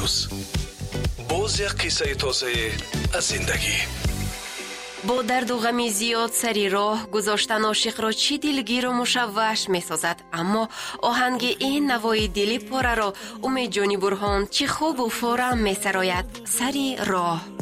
امروز. باز یک قصه تازه از زندگی. با درد و غم زیاد سری راه گذاشتن عاشق را چی دلگیر و مشوش می سازد، اما آهنگ این نوای دلی پاره را امید جانی برهان چی خوب و فورا می سراید. سری راه.